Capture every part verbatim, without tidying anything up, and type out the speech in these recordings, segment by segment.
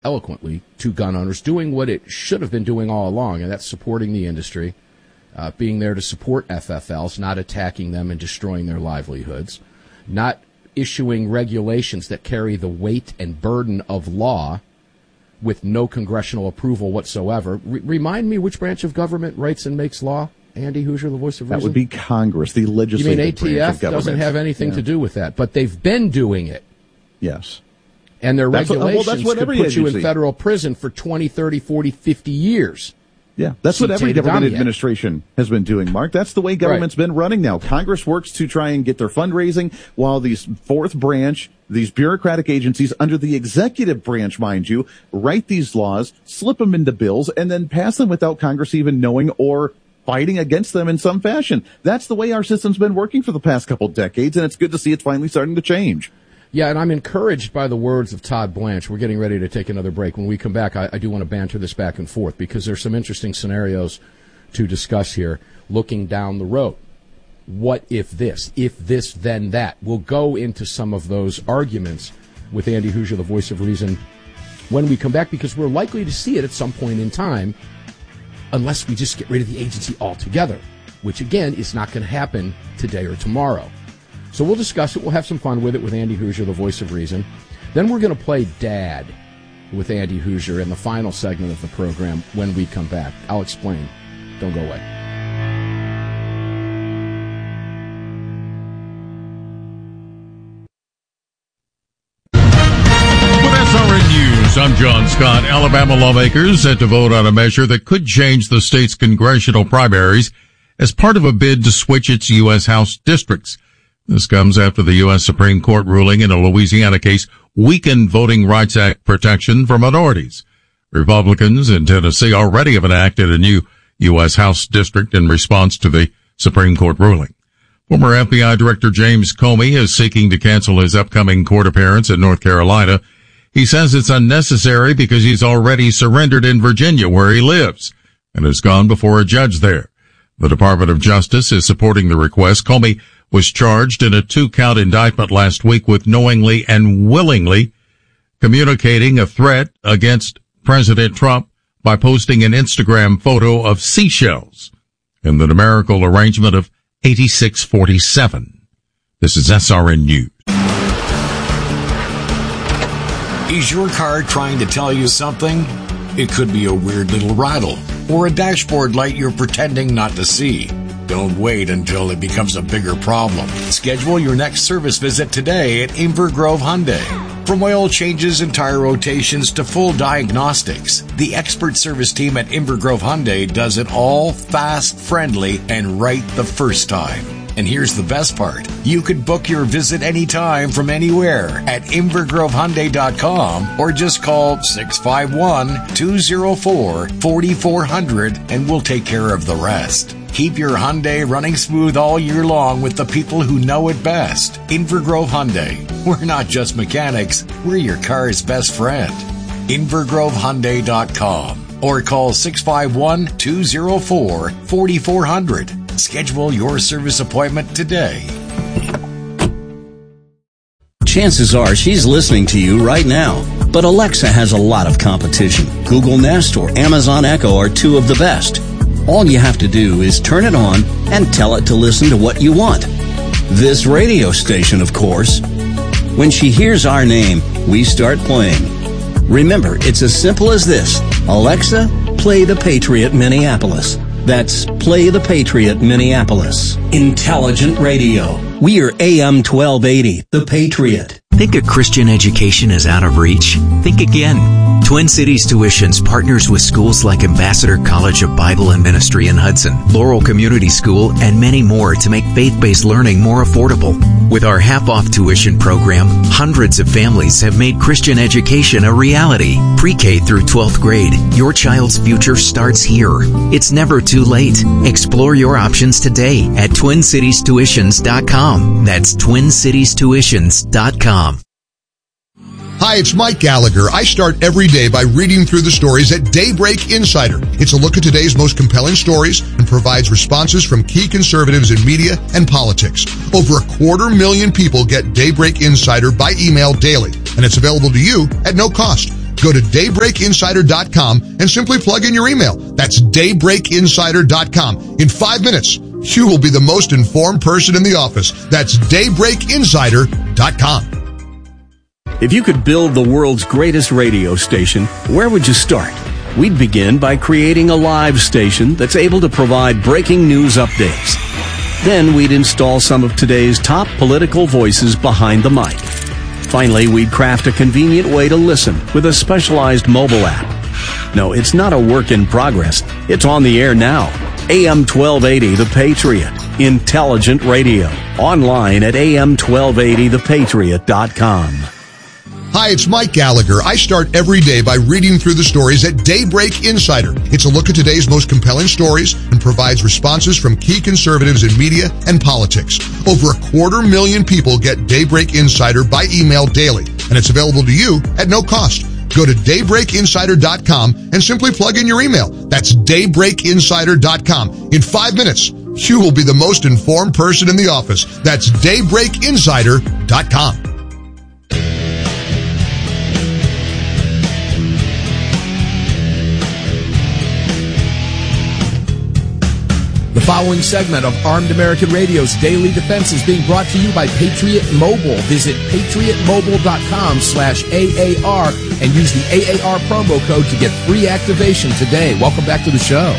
eloquently to gun owners, doing what it should have been doing all along, and that's supporting the industry, uh, being there to support F F Ls, not attacking them and destroying their livelihoods, not issuing regulations that carry the weight and burden of law with no congressional approval whatsoever. Re- remind me which branch of government writes and makes law? Andy Hoosier, the voice of reason? That would be Congress, the legislative You mean branch of A T F government. doesn't have anything yeah. to do with that, but they've been doing it. Yes. And their that's regulations what, well, that's what could every put agency. you in federal prison for twenty, thirty, forty, fifty years. Yeah, that's See, what every Tate government Adamian. administration has been doing, Mark. That's the way government's Right. been running now. Congress works to try and get their fundraising, while these fourth branch, these bureaucratic agencies under the executive branch, mind you, write these laws, slip them into bills, and then pass them without Congress even knowing or fighting against them in some fashion. That's the way our system's been working for the past couple decades, and it's good to see it finally starting to change. Yeah, and I'm encouraged by the words of Todd Blanche. We're getting ready to take another break. When we come back, I, I do want to banter this back and forth because there's some interesting scenarios to discuss here looking down the road. What if this? If this, then that. We'll go into some of those arguments with Andy Hoosier, the voice of reason, when we come back, because we're likely to see it at some point in time unless we just get rid of the agency altogether, which, again, is not going to happen today or tomorrow. So we'll discuss it. We'll have some fun with it with Andy Hoosier, the voice of reason. Then we're going to play Dad with Andy Hoosier in the final segment of the program when we come back. I'll explain. Don't go away. With S R N News, I'm John Scott. Alabama lawmakers set to vote on a measure that could change the state's congressional primaries as part of a bid to switch its U S House districts. This comes after the U S Supreme Court ruling in a Louisiana case weakened Voting Rights Act protection for minorities. Republicans in Tennessee already have enacted a new U S House district in response to the Supreme Court ruling. Former F B I Director James Comey is seeking to cancel his upcoming court appearance in North Carolina. He says it's unnecessary because he's already surrendered in Virginia, where he lives, and has gone before a judge there. The Department of Justice is supporting the request. Comey was charged in a two-count indictment last week with knowingly and willingly communicating a threat against President Trump by posting an Instagram photo of seashells in the numerical arrangement of eighty-six forty-seven. This is S R N News. Is your car trying to tell you something? It could be a weird little rattle or a dashboard light you're pretending not to see. Don't wait until it becomes a bigger problem. Schedule your next service visit today at Inver Grove Hyundai. From oil changes and tire rotations to full diagnostics, the expert service team at Inver Grove Hyundai does it all fast, friendly, and right the first time. And here's the best part. You could book your visit anytime from anywhere at inver grove hyundai dot com or just call six five one, two oh four, four four zero zero and we'll take care of the rest. Keep your Hyundai running smooth all year long with the people who know it best. Inver Grove Hyundai. We're not just mechanics, we're your car's best friend. inver grove hyundai dot com or call six five one, two oh four, four four zero zero. Schedule your service appointment today. Chances are she's listening to you right now. But Alexa has a lot of competition. Google Nest or Amazon Echo are two of the best. All you have to do is turn it on and tell it to listen to what you want. This radio station, of course. When she hears our name, we start playing. Remember, it's as simple as this. Alexa, play the Patriot Minneapolis. That's Play the Patriot Minneapolis. Intelligent radio. We are A M twelve eighty, The Patriot. Think a Christian education is out of reach? Think again. Twin Cities Tuitions partners with schools like Ambassador College of Bible and Ministry in Hudson, Laurel Community School, and many more to make faith-based learning more affordable. With our half-off tuition program, hundreds of families have made Christian education a reality. Pre-K through twelfth grade, your child's future starts here. It's never too late. Explore your options today at twin cities tuitions dot com. That's twin cities tuitions dot com. Hi, it's Mike Gallagher. I start every day by reading through the stories at Daybreak Insider. It's a look at today's most compelling stories and provides responses from key conservatives in media and politics. Over a quarter million people get Daybreak Insider by email daily, and it's available to you at no cost. Go to daybreak insider dot com and simply plug in your email. That's daybreak insider dot com. In five minutes, you will be the most informed person in the office. That's daybreak insider dot com. If you could build the world's greatest radio station, where would you start? We'd begin by creating a live station that's able to provide breaking news updates. Then we'd install some of today's top political voices behind the mic. Finally, we'd craft a convenient way to listen with a specialized mobile app. No, it's not a work in progress. It's on the air now. A M twelve eighty The Patriot. Intelligent radio. Online at A M twelve eighty the patriot dot com. Hi, it's Mike Gallagher. I start every day by reading through the stories at Daybreak Insider. It's a look at today's most compelling stories and provides responses from key conservatives in media and politics. Over a quarter million people get Daybreak Insider by email daily, and it's available to you at no cost. Go to daybreak insider dot com and simply plug in your email. That's daybreak insider dot com. In five minutes, you will be the most informed person in the office. That's daybreak insider dot com. The following segment of Armed American Radio's Daily Defense is being brought to you by Patriot Mobile. Visit patriot mobile dot com slash A A R and use the A A R promo code to get free activation today. Welcome back to the show.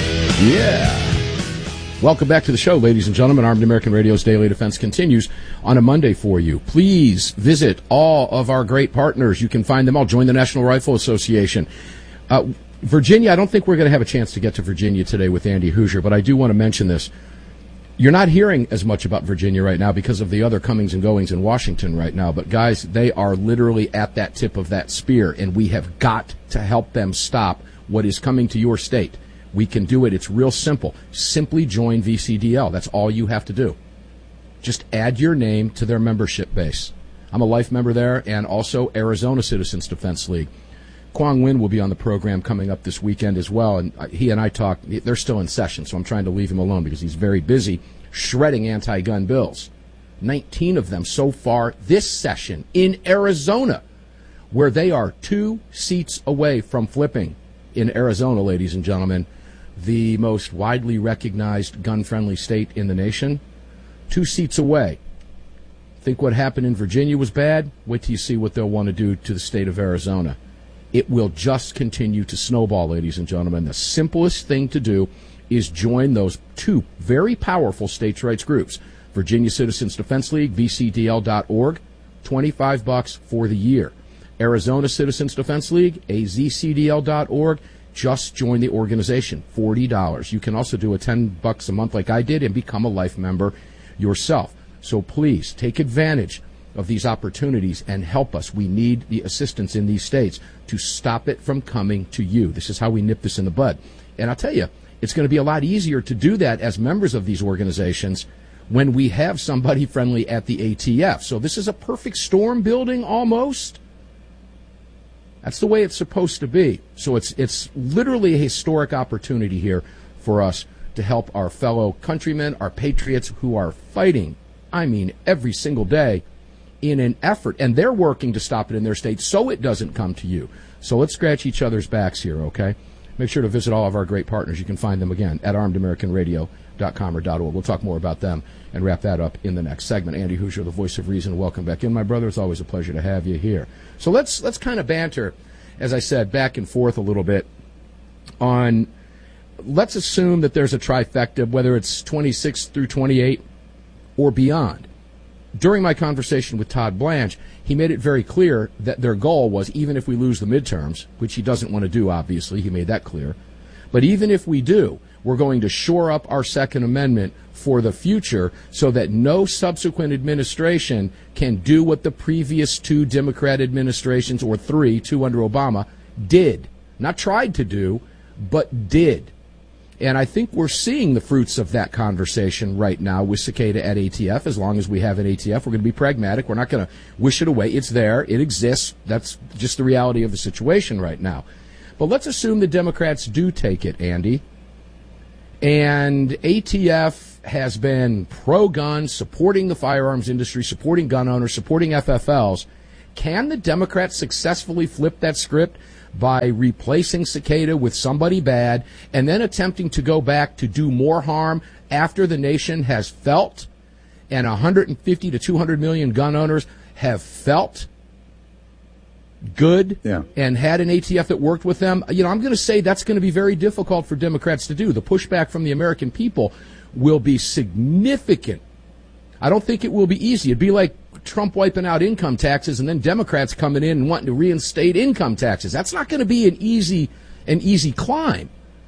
Yeah. Welcome back to the show, ladies and gentlemen. Armed American Radio's Daily Defense continues on a Monday for you. Please visit all of our great partners. You can find them all. Join the National Rifle Association. Uh, Virginia, I don't think we're going to have a chance to get to Virginia today with Andy Hoosier, but I do want to mention this. You're not hearing as much about Virginia right now because of the other comings and goings in Washington right now, but guys, they are literally at that tip of that spear, and we have got to help them stop what is coming to your state. We can do it. It's real simple. Simply join V C D L. That's all you have to do. Just add your name to their membership base. I'm a life member there, and also Arizona Citizens Defense League. Quang Nguyen will be on the program coming up this weekend as well, and he and I talk. They're still in session, so I'm trying to leave him alone because he's very busy shredding anti-gun bills. nineteen of them so far this session in Arizona, where they are two seats away from flipping. In Arizona, ladies and gentlemen, the most widely recognized gun-friendly state in the nation, two seats away. Think what happened in Virginia was bad? Wait till you see what they'll want to do to the state of Arizona. It will just continue to snowball, ladies and gentlemen. The simplest thing to do is join those two very powerful states' rights groups. Virginia Citizens Defense League, V C D L dot org, twenty-five bucks for the year. Arizona Citizens Defense League, A Z C D L dot org, just join the organization, forty dollars. You can also do a ten bucks a month like I did and become a life member yourself. So please take advantage of these opportunities and help us. We need the assistance in these states to stop it from coming to you. This is how we nip this in the bud. And I'll tell you, it's going to be a lot easier to do that as members of these organizations when we have somebody friendly at the A T F. So this is a perfect storm building almost. That's the way it's supposed to be. So it's it's literally a historic opportunity here for us to help our fellow countrymen, our patriots who are fighting, I mean, every single day, in an effort, and they're working to stop it in their state so it doesn't come to you. So let's scratch each other's backs here, okay? Make sure to visit all of our great partners. You can find them, again, at armed american radio dot com or .org. We'll talk more about them and wrap that up in the next segment. Andy Hoosier, the voice of reason. Welcome back in, my brother. It's always a pleasure to have you here. So let's let's kind of banter, as I said, back and forth a little bit on, let's assume that there's a trifecta, whether it's twenty-six through twenty-eight or beyond. During my conversation with Todd Blanche, he made it very clear that their goal was, even if we lose the midterms, which he doesn't want to do, obviously, he made that clear, but even if we do, we're going to shore up our Second Amendment for the future so that no subsequent administration can do what the previous two Democrat administrations, or three, two under Obama, did. Not tried to do, but did. And I think we're seeing the fruits of that conversation right now with Cicada at A T F. As long as we have an A T F, we're going to be pragmatic. We're not going to wish it away. It's there. It exists. That's just the reality of the situation right now. But let's assume the Democrats do take it, Andy. And A T F has been pro-gun, supporting the firearms industry, supporting gun owners, supporting F F Ls. Can the Democrats successfully flip that script by replacing Cicada with somebody bad and then attempting to go back to do more harm after the nation has felt and one hundred fifty to two hundred million gun owners have felt good yeah. and had an A T F that worked with them? You know, I'm going to say that's going to be very difficult for Democrats to do. The pushback from the American people will be significant. I don't think it will be easy. It'd be like Trump wiping out income taxes and then Democrats coming in and wanting to reinstate income taxes. That's not going to be an easy an easy climb.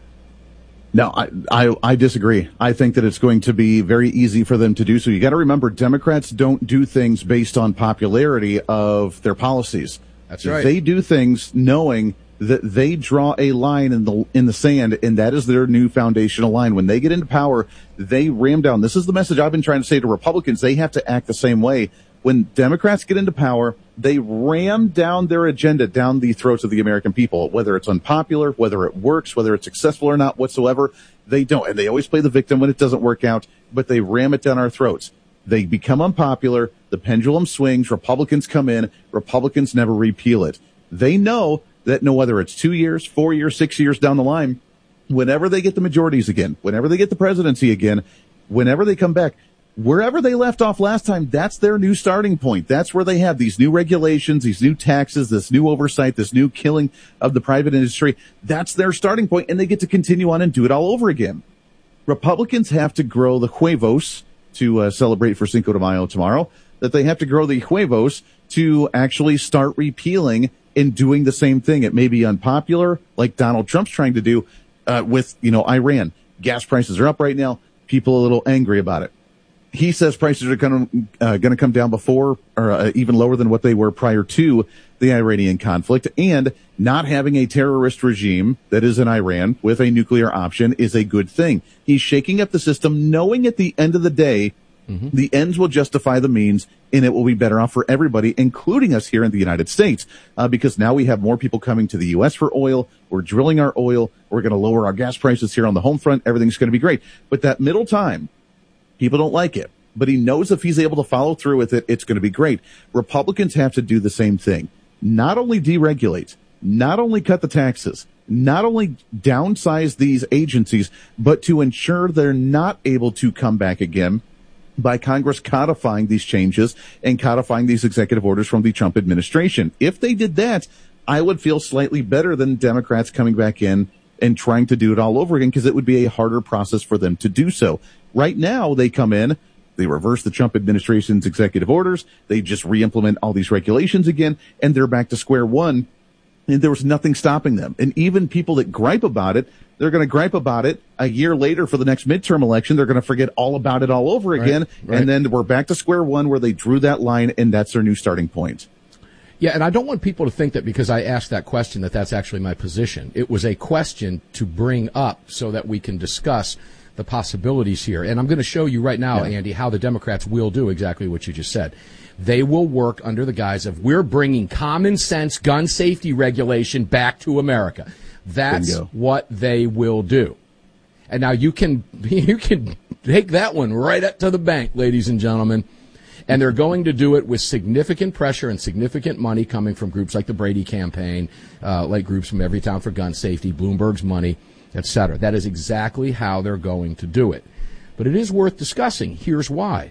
No, I, I I disagree. I think that it's going to be very easy for them to do so. You got to remember, Democrats don't do things based on popularity of their policies. That's right. They do things knowing that they draw a line in the in the sand, and that is their new foundational line. When they get into power, they ram down. This is the message I've been trying to say to Republicans. They have to act the same way. When Democrats get into power, they ram down their agenda down the throats of the American people, whether it's unpopular, whether it works, whether it's successful or not whatsoever. They don't. And they always play the victim when it doesn't work out, but they ram it down our throats. They become unpopular. The pendulum swings. Republicans come in. Republicans never repeal it. They know that no, whether it's two years, four years, six years down the line, whenever they get the majorities again, whenever they get the presidency again, whenever they come back, wherever they left off last time, that's their new starting point. That's where they have these new regulations, these new taxes, this new oversight, this new killing of the private industry. That's their starting point, and they get to continue on and do it all over again. Republicans have to grow the huevos to uh, celebrate for Cinco de Mayo tomorrow, that they have to grow the huevos to actually start repealing and doing the same thing. It may be unpopular, like Donald Trump's trying to do uh, with, you know, Iran. Gas prices are up right now. People are a little angry about it. He says prices are going to uh, going to come down before or uh, even lower than what they were prior to the Iranian conflict, and not having a terrorist regime that is in Iran with a nuclear option is a good thing. He's shaking up the system, knowing at the end of the day, mm-hmm. the ends will justify the means, and it will be better off for everybody, including us here in the United States, uh, because now we have more people coming to the U S for oil. We're drilling our oil. We're going to lower our gas prices here on the home front. Everything's going to be great. But that middle time, people don't like it, but he knows if he's able to follow through with it, it's going to be great. Republicans have to do the same thing. Not only deregulate, not only cut the taxes, not only downsize these agencies, but to ensure they're not able to come back again by Congress codifying these changes and codifying these executive orders from the Trump administration. If they did that, I would feel slightly better than Democrats coming back in and trying to do it all over again, because it would be a harder process for them to do so. Right now, they come in, they reverse the Trump administration's executive orders, they just re-implement all these regulations again, and they're back to square one, and there was nothing stopping them. And even people that gripe about it, they're going to gripe about it a year later for the next midterm election. They're going to forget all about it all over again, right, right. And then we're back to square one where they drew that line, and that's their new starting point. Yeah, and I don't want people to think that because I asked that question that that's actually my position. It was a question to bring up so that we can discuss the possibilities here. And I'm going to show you right now, yeah. Andy, how the Democrats will do exactly what you just said. They will work under the guise of, we're bringing common sense gun safety regulation back to America. That's Bingo. What they will do. And now you can you can take that one right up to the bank, ladies and gentlemen. And they're going to do it with significant pressure and significant money coming from groups like the Brady campaign, uh, like groups from Everytown for Gun Safety, Bloomberg's money, et cetera. That is exactly how they're going to do it. But it is worth discussing. Here's why.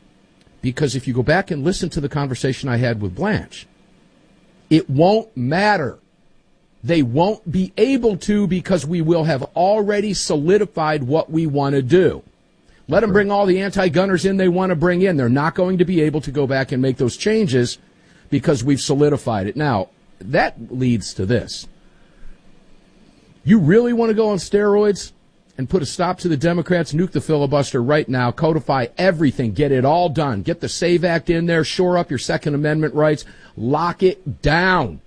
Because if you go back and listen to the conversation I had with Blanche, it won't matter. They won't be able to, because we will have already solidified what we want to do. Let them bring all the anti-gunners in they want to bring in. They're not going to be able to go back and make those changes because we've solidified it. Now, that leads to this. You really want to go on steroids and put a stop to the Democrats, nuke the filibuster right now, codify everything, get it all done, get the SAVE Act in there, shore up your Second Amendment rights, lock it down,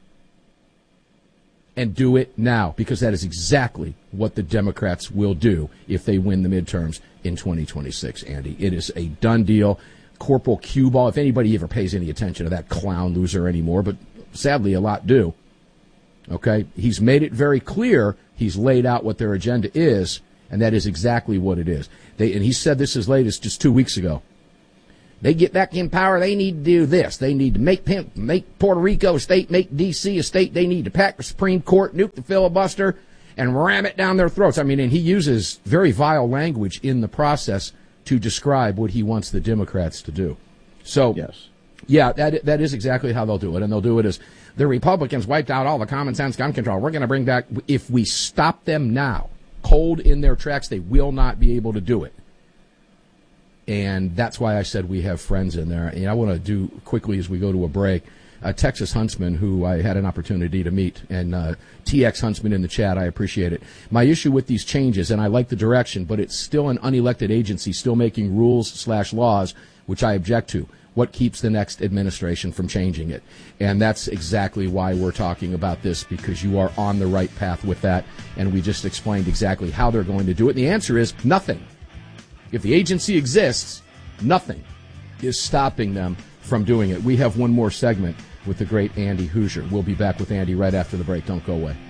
and do it now, because that is exactly what the Democrats will do if they win the midterms in twenty twenty-six, Andy. It is a done deal. Corporal cue ball, if anybody ever pays any attention to that clown loser anymore, but sadly a lot do. Okay? He's made it very clear. He's laid out what their agenda is, and that is exactly what it is. They, and he said this as late as just two weeks ago. They get back in power, they need to do this. They need to make make Puerto Rico a state, make D C a state. They need to pack the Supreme Court, nuke the filibuster, and ram it down their throats. I mean, and he uses very vile language in the process to describe what he wants the Democrats to do. So, yes. yeah, that that is exactly how they'll do it. And they'll do it as the Republicans wiped out all the common sense gun control. We're going to bring back, if we stop them now, cold in their tracks, they will not be able to do it. And that's why I said we have friends in there. And I want to do quickly as we go to a break. Uh, Texas Huntsman, who I had an opportunity to meet, and uh, T X Huntsman in the chat, I appreciate it. My issue with these changes, and I like the direction, but it's still an unelected agency still making rules slash laws, which I object to. What keeps the next administration from changing it? And that's exactly why we're talking about this, because you are on the right path with that, and we just explained exactly how they're going to do it. And the answer is nothing. If the agency exists, nothing is stopping them from doing it. We have one more segment with the great Andy Hoosier. We'll be back with Andy right after the break. Don't go away.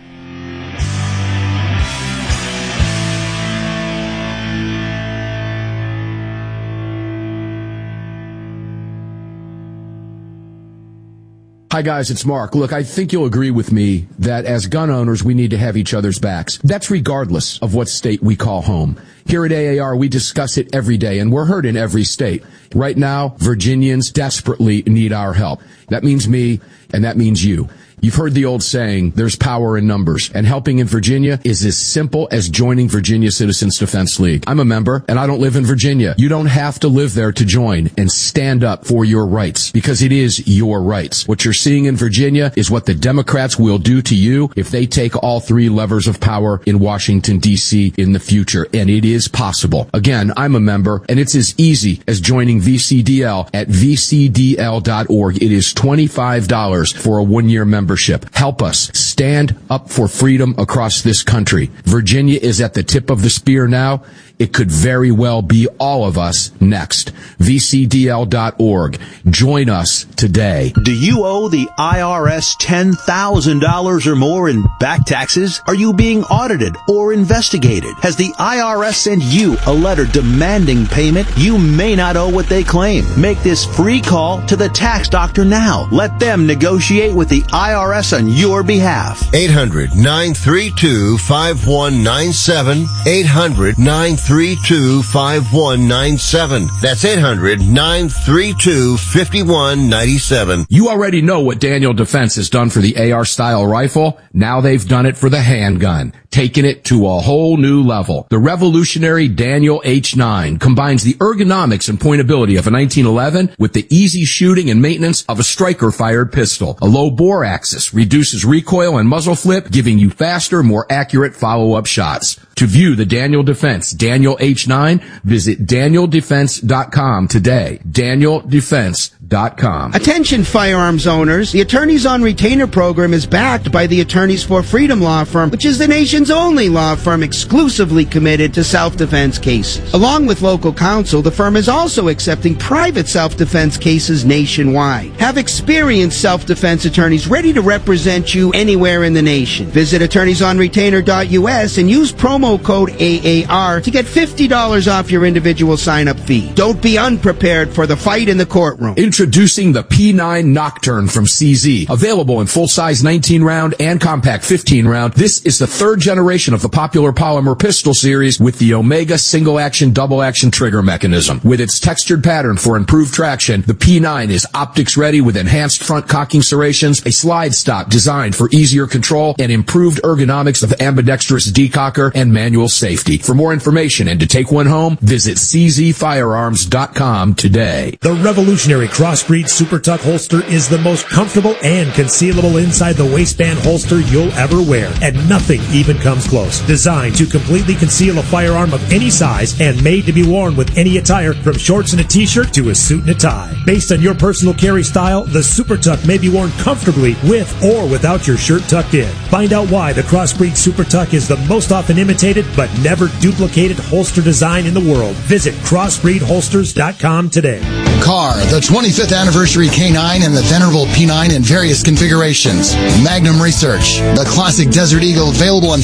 Hi guys, it's Mark. Look, I think you'll agree with me that as gun owners, we need to have each other's backs. That's regardless of what state we call home. Here at A A R, we discuss it every day, and we're heard in every state. Right now, Virginians desperately need our help. That means me, and that means you. You've heard the old saying, there's power in numbers, and helping in Virginia is as simple as joining Virginia Citizens Defense League. I'm a member, and I don't live in Virginia. You don't have to live there to join and stand up for your rights, because it is your rights. What you're seeing in Virginia is what the Democrats will do to you if they take all three levers of power in Washington, D C in the future, and it is possible. Again, I'm a member, and it's as easy as joining V C D L at v c d l dot org. It is twenty-five dollars for a one-year membership. Help us stand up for freedom across this country. Virginia is at the tip of the spear now. It could very well be all of us next. v c d l dot org. Join us today. Do you owe the I R S ten thousand dollars or more in back taxes? Are you being audited or investigated? Has the I R S sent you a letter demanding payment? You may not owe what they claim. Make this free call to the tax doctor now. Let them negotiate with the I R S on your behalf. eight hundred nine three two five one nine seven. eight hundred nine three two five one nine seven. That's eight hundred nine three two five one nine seven. You already know what Daniel Defense has done for the A R-style rifle. Now they've done it for the handgun, taking it to a whole new level. The revolutionary Daniel H nine combines the ergonomics and pointability of a nineteen eleven with the easy shooting and maintenance of a striker-fired pistol. A low bore axis reduces recoil and muzzle flip, giving you faster, more accurate follow-up shots. To view the Daniel Defense Daniel H nine, visit daniel defense dot com today. daniel defense dot com. Attention firearms owners. The Attorneys on Retainer program is backed by the Attorneys for Freedom law firm, which is the nation's only law firm exclusively committed to self-defense cases. Along with local counsel, the firm is also accepting private self-defense cases nationwide. Have experienced self-defense attorneys ready to represent you anywhere in the nation. Visit attorneys on retainer dot u s and use promo code A A R to get fifty dollars off your individual sign-up fee. Don't be unprepared for the fight in the courtroom. Introducing the P nine Nocturne from C Z. Available in full-size nineteen round and compact fifteen round. This is the third generation of the popular polymer pistol series with the Omega single-action, double-action trigger mechanism. With its textured pattern for improved traction, the P nine is optics-ready with enhanced front cocking serrations, a slide stop designed for easier control, and improved ergonomics of ambidextrous decocker and manual safety. For more information and to take one home, visit c z firearms dot com today. The revolutionary Crossbreed Super Tuck holster is the most comfortable and concealable inside the waistband holster you'll ever wear, and nothing even comes close. Designed to completely conceal a firearm of any size and made to be worn with any attire, from shorts and a t-shirt to a suit and a tie. Based on your personal carry style, the Super Tuck may be worn comfortably with or without your shirt tucked in. Find out why the Crossbreed Super Tuck is the most often imitated but never duplicated holster design in the world. Visit crossbreed holsters dot com today. Car, the twenty-fifth anniversary K nine and the venerable P nine in various configurations. Magnum Research, the classic Desert Eagle available in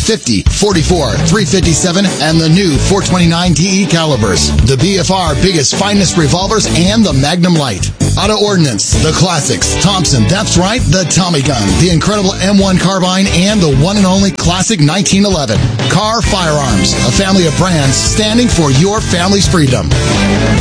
fifty, forty-four, three fifty-seven, and the new four twenty-nine T E calibers. The B F R biggest, finest revolvers, and the Magnum Light. Auto Ordnance, the classics, Thompson, that's right, the Tommy gun, the incredible M one carbine, and the one and only classic nineteen eleven. Carr Firearms, a family of brands standing for your family's freedom.